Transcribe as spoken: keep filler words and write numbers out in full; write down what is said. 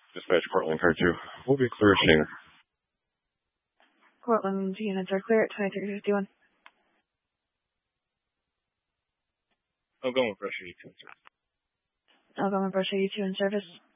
Dispatch Portland Car two. We'll be clear at Shaner. Portland units are clear at twenty-three fifty-one. Algoma Brush eighty-two in service. Algoma Brush eighty-two in service.